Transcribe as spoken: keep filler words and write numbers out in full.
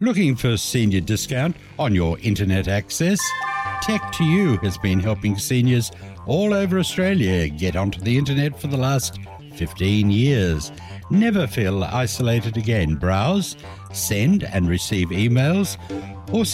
Looking for senior discount on your internet access? Tech to You has been helping seniors all over Australia get onto the internet for the last fifteen years. Never feel isolated again. Browse, send and receive emails, or